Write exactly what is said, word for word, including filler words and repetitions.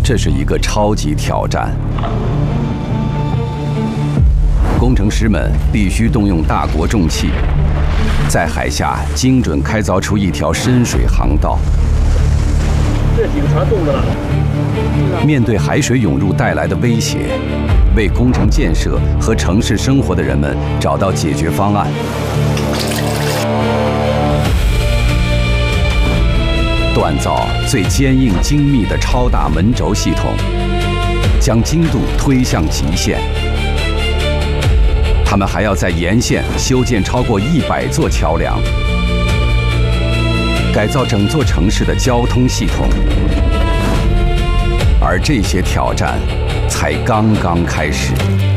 这是一个超级挑战。工程师们必须动用大国重器，在海下精准开凿出一条深水航道。 这几个船冻着了。 面对海水涌入带来的威胁，为工程建设和城市生活的人们找到解决方案。锻造最坚硬精密的超大门轴系统，将精度推向极限。他们还要在沿线修建超过一百座桥梁，改造整座城市的交通系统。而这些挑战才刚刚开始。